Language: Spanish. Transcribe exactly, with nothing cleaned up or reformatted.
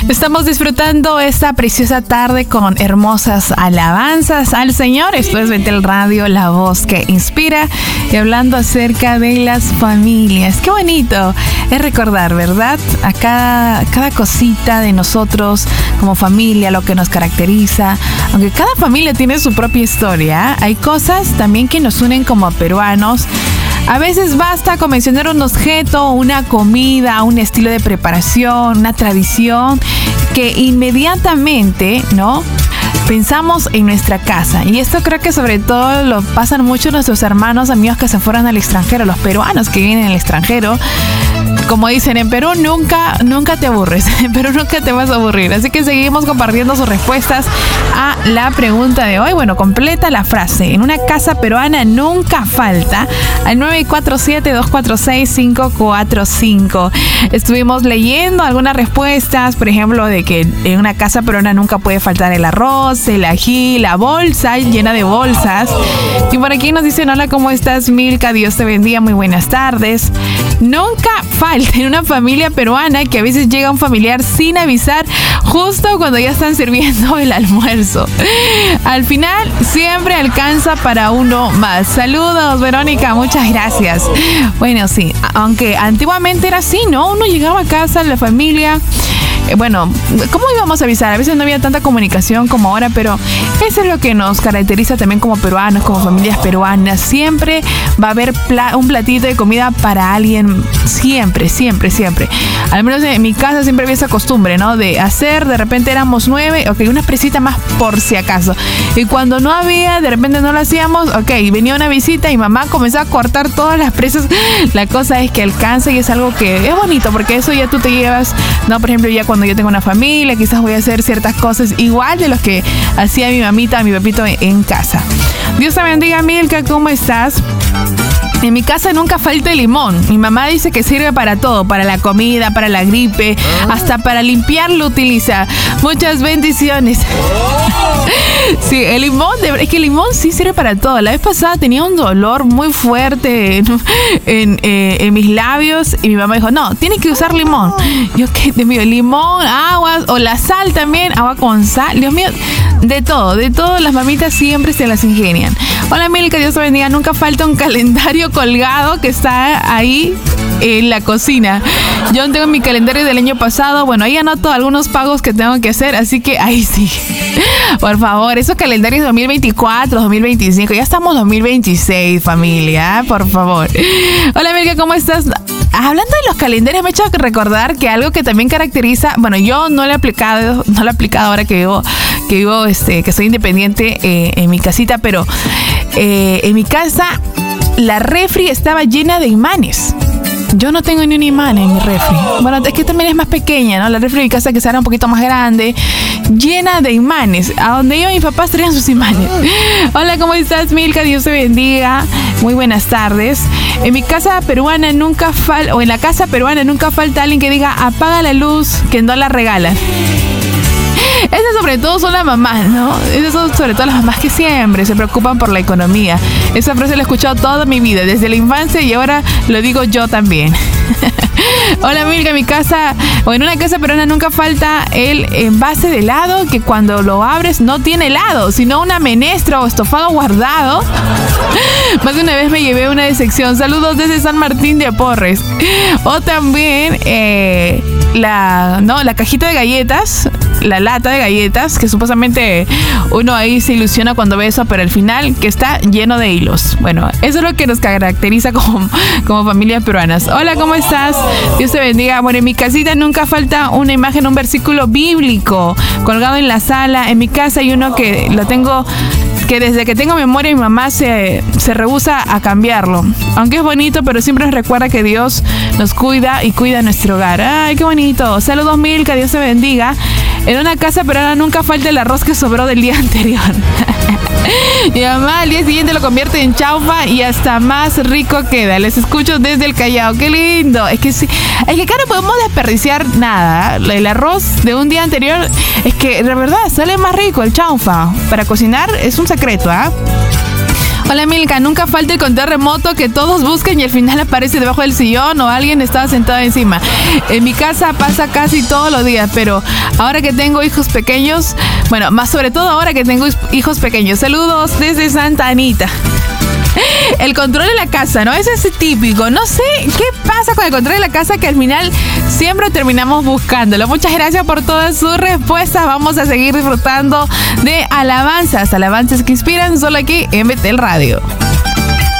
Estamos disfrutando esta preciosa tarde con hermosas alabanzas al Señor. Esto es Betel Radio, la voz que inspira, y hablando acerca de las familias. Qué bonito es recordar, ¿verdad? A cada, cada cosita de nosotros como familia, lo que nos caracteriza. Aunque cada familia tiene su propia historia, hay cosas también que nos unen como peruanos. A veces basta con mencionar un objeto, una comida, un estilo de preparación, una tradición, que inmediatamente, ¿no?, pensamos en nuestra casa. Y esto creo que sobre todo lo pasan mucho nuestros hermanos, amigos que se fueron al extranjero, los peruanos que vienen al extranjero. Como dicen, en Perú nunca, nunca te aburres, en Perú nunca te vas a aburrir. Así que seguimos compartiendo sus respuestas a la pregunta de hoy. Bueno, completa la frase. En una casa peruana nunca falta, al nueve cuatro siete, dos cuatro seis, cinco cuatro cinco. Estuvimos leyendo algunas respuestas, por ejemplo, de que en una casa peruana nunca puede faltar el arroz, el ají, la bolsa llena de bolsas. Y por aquí nos dicen: hola, ¿cómo estás, Milka? Dios te bendiga, muy buenas tardes. Nunca falta en una familia peruana que a veces llega un familiar sin avisar justo cuando ya están sirviendo el almuerzo. Al final siempre alcanza para uno más. Saludos, Verónica, muchas gracias. Bueno, sí, aunque antiguamente era así, ¿no? Uno llegaba a casa, la familia... Bueno, ¿cómo íbamos a avisar? A veces no había tanta comunicación como ahora, pero eso es lo que nos caracteriza también como peruanos, como familias peruanas. Siempre va a haber pla- un platito de comida para alguien, siempre, siempre, siempre. Al menos en mi casa siempre había esa costumbre, ¿no? De hacer, de repente éramos nueve, ok, una presita más por si acaso. Y cuando no había, de repente no lo hacíamos, ok, venía una visita y mamá comenzó a cortar todas las presas. La cosa es que alcanza y es algo que es bonito, porque eso ya tú te llevas, ¿no? Por ejemplo, ya cuando Cuando yo tengo una familia, quizás voy a hacer ciertas cosas igual de los que hacía mi mamita, mi papito en casa. Dios te bendiga, Milka, ¿cómo estás? En mi casa nunca falta el limón. Mi mamá dice que sirve para todo, para la comida, para la gripe, hasta para limpiar lo utiliza. Muchas bendiciones. Sí, el limón, es que el limón sí sirve para todo. La vez pasada tenía un dolor muy fuerte en, en, eh, en mis labios y mi mamá dijo: no, tienes que usar limón. Yo, ¿qué? Dios mío, limón, agua, o la sal también, agua con sal. Dios mío, de todo, de todo, las mamitas siempre se las ingenian. Hola, Milka, Dios te bendiga. Nunca falta un calendario colgado que está ahí en la cocina. Yo tengo mi calendario del año pasado. Bueno, ahí anoto algunos pagos que tengo que hacer, así que ahí sí. Por favor, esos calendarios dos mil veinticuatro, dos mil veinticinco, ya estamos dos mil veintiséis, familia, por favor. Hola, Milka, ¿cómo estás? Hablando de los calendarios, me he hecho recordar que algo que también caracteriza, bueno, yo no lo he aplicado, no lo he aplicado ahora que vivo, que vivo, este, que soy independiente eh, en mi casita, pero eh, en mi casa la refri estaba llena de imanes. Yo no tengo ni un imán en mi refri. Bueno, es que también es más pequeña, ¿no? La refri de mi casa, que será un poquito más grande, llena de imanes. A donde yo, mis papás traían sus imanes. Hola, ¿cómo estás, Milka? Dios te bendiga. Muy buenas tardes. En mi casa peruana nunca falta, o en la casa peruana nunca falta alguien que diga: apaga la luz, que no la regalan. Esas sobre todo son las mamás, ¿no? Esas son sobre todo las mamás que siempre se preocupan por la economía. Esa frase la he escuchado toda mi vida, desde la infancia, y ahora lo digo yo también. Hola, Milka, en mi casa, o en una casa peruana nunca falta el envase de helado, que cuando lo abres no tiene helado, sino una menestra o estofado guardado. Más de una vez me llevé una decepción. Saludos desde San Martín de Porres. O también eh, la, no, la cajita de galletas, la lata de galletas, que supuestamente uno ahí se ilusiona cuando ve eso, pero al final que está lleno de hilos. Bueno, eso es lo que nos caracteriza como, como familias peruanas. Hola, ¿cómo estás? Dios te bendiga. Bueno, en mi casita nunca falta una imagen, un versículo bíblico colgado en la sala. En mi casa hay uno que lo tengo, que desde que tengo memoria mi mamá se, se rehúsa a cambiarlo. Aunque es bonito, pero siempre nos recuerda que Dios nos cuida y cuida nuestro hogar. ¡Ay, qué bonito! Saludos, Milka, Dios te bendiga. En una casa peruana nunca falta el arroz que sobró del día anterior. Mi mamá al día siguiente lo convierte en chaufa y hasta más rico queda. Les escucho desde el Callao. ¡Qué lindo! Es que sí, es que acá no podemos desperdiciar nada. El arroz de un día anterior, es que de verdad sale más rico el chaufa. Para cocinar es un secreto, ¿ah? ¿eh? Hola Milka, nunca falta el control remoto que todos busquen y al final aparece debajo del sillón o alguien estaba sentado encima. En mi casa pasa casi todos los días, pero ahora que tengo hijos pequeños, bueno, más sobre todo ahora que tengo hijos pequeños. Saludos desde Santa Anita. El control de la casa, ¿no? Ese es típico. No sé qué pasa con el control de la casa que al final siempre terminamos buscándolo. Muchas gracias por todas sus respuestas. Vamos a seguir disfrutando de alabanzas. Alabanzas que inspiran solo aquí en Betel Radio.